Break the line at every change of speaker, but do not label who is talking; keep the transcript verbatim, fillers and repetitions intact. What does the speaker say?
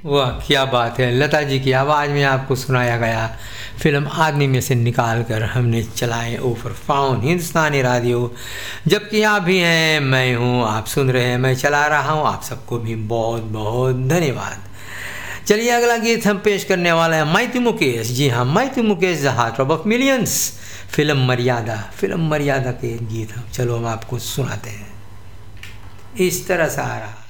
वाह क्या बात है, लता जी की आवाज़ में आपको सुनाया गया फिल्म आदमी में से निकाल कर हमने चलाए ओवर फाउन हिंदुस्तानी रेडियो। जबकि आप भी हैं, मैं हूँ, आप सुन रहे हैं, मैं चला रहा हूँ। आप सबको भी बहुत बहुत धन्यवाद। चलिए अगला गीत हम पेश करने वाले हैं माइती मुकेश। जी हाँ, माइती Mukesh the heart of millions, film मर्यादा। फिल्म मर्यादा के गीत हम चलो हम आपको सुनाते हैं। इस तरह से आ रहा